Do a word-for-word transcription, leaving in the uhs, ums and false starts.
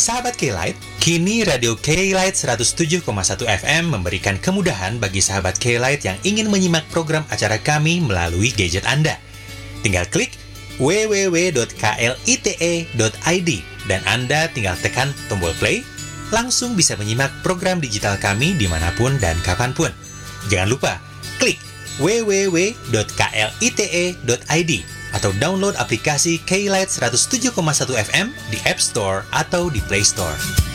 Sahabat K-Lite, kini Radio K-Lite seratus tujuh koma satu F M memberikan kemudahan bagi sahabat K-Lite yang ingin menyimak program acara kami melalui gadget Anda. Tinggal klik w w w dot klite dot i d dan Anda tinggal tekan tombol play, langsung bisa menyimak program digital kami dimanapun dan kapanpun. Jangan lupa, klik w w w dot klite dot i d atau download aplikasi K-Lite seratus tujuh koma satu F M di App Store atau di Play Store.